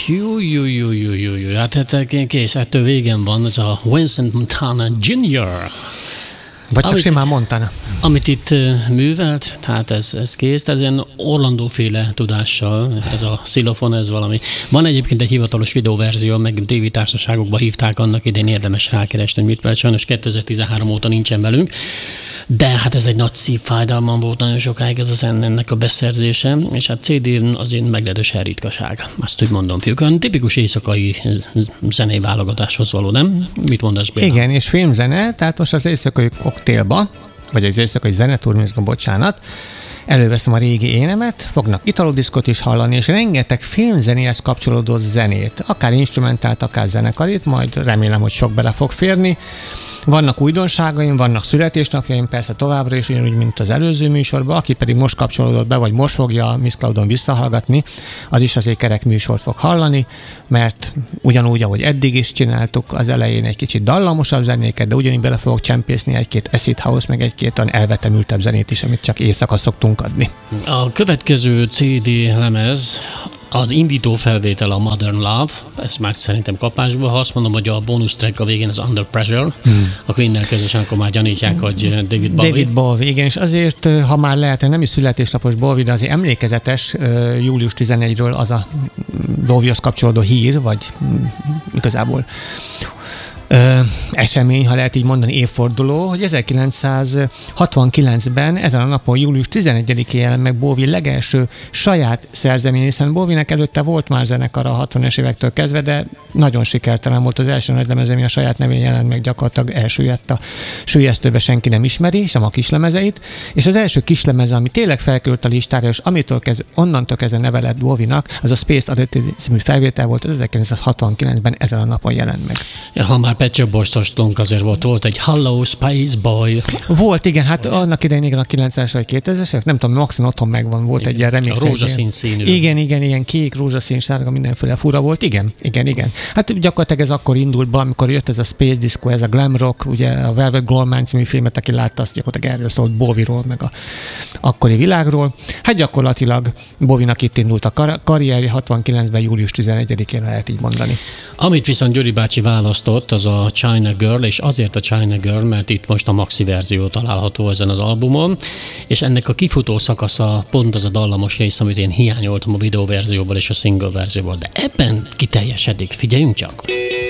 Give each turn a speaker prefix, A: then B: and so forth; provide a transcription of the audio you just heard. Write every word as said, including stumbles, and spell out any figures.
A: Jú, jú, jú, jú, jú, jú. Hát, hát kész, ettől végén van, ez a Vincent Montana junior
B: Vagy csak
A: amit
B: simán
A: itt,
B: Montana.
A: Amit itt művelt, tehát ez, ez kész, ez ilyen Orlando-féle tudással, ez a xilofon, ez valami. Van egyébként egy hivatalos videóverzió, meg tévétársaságokba hívták annak idén, érdemes rákeresni, hogy mit mert sajnos kétezer-tizenhárom óta nincsen velünk. De hát ez egy nagy szívfájdalmam volt nagyon sokáig ez az ennek a beszerzése, és hát cé dé azért meglehetősen ritkaság. Azt úgy mondom, fiúk. Olyan tipikus éjszakai zenei válogatáshoz való, nem? Mit mondasz, Béla?
B: Igen, és filmzene, tehát most az éjszakai koktélba, vagy az éjszakai zeneturnézban, bocsánat, előveszem a régi énemet, fognak italodiszkot is hallani, és rengeteg filmzenéhez kapcsolódó zenét, akár instrumentált, akár zenekarit, majd remélem, hogy sok bele fog férni. Vannak újdonságaim, vannak születésnapjaim, persze továbbra is, ugyanúgy, mint az előző műsorban, aki pedig most kapcsolódott be, vagy most fogja a Miss Cloudon visszahallgatni, az is azért kerek műsort fog hallani, mert ugyanúgy, ahogy eddig is csináltuk, az elején egy kicsit dallamosabb zenéket, de ugyanígy bele fogok csempészni egy-két acid house, meg egy-két olyan elvetemültebb zenét is, amit csak éjszaka szoktunk adni.
A: A következő cé dé lemez az indító felvétel a Modern Love, ez már szerintem kapásból, ha azt mondom, hogy a bónusz track a végén az Under Pressure, hmm. akkor innen közösen akkor már gyanítják, hogy David Bowie.
B: David Bowie, igen, és azért, ha már lehet, nem is születésnapos Bowie, de azért emlékezetes július tizenegyedikéről az a Bowie-hoz kapcsolódó hír, vagy igazából Ö, esemény, ha lehet így mondani, évforduló, hogy ezerkilencszázhatvankilencben ezen a napon, július tizenegyedikén jelent meg Bowie legelső saját szerzemény, hiszen Bowie-nek előtte volt már zenekar a hatvanas évektől kezdve, de nagyon sikertelen volt az első nagy lemeze, ami a saját nevén jelent meg, gyakorlatilag elsüllyedt a sülyeztőbe, senki nem ismeri, sem a kislemezeit, és az első kislemeze, ami tényleg felkerült a listára, és amitől kezdve, onnantól kezdve neve lett Bowie-nak, az a Space Oddity című felvétel volt, az ezerkilencszázhatvankilencben ezen a napon jelent meg.
A: Ja, ha már Pet Shop Boys-ostunk, azért volt, volt egy Hello Space Boy.
B: Volt, igen, hát ugye? Annak idején igen, a kilencvenes vagy kétezres, nem tudom, maximum otthon megvan, volt igen, egy ilyen remix.
A: A rózsaszín színű.
B: Igen, igen, ilyen kék, rózsaszín, sárga, mindenféle fura volt, igen, igen, igen. Hát gyakorlatilag ez akkor indult be, amikor jött ez a Space Disco, ez a glam rock, ugye a Velvet Goldmine című filmet, aki látta, azt gyakorlatilag erről szólt Bowie-ról, meg a akkori világról. Hát gyakorlatilag Bowie-nak itt indult a kar- karrierje, hatvankilencben, július tizenegyedikén lehet így mondani.
A: Amit viszont Gyuri bácsi választott, az a China Girl, és azért a China Girl, mert itt most a maxi verzió található ezen az albumon, és ennek a kifutó szakasza pont az a dallamos rész, amit én hiányoltam a videóverzióból és a single verzióból, de ebben kiteljesedik. Figyeljünk csak!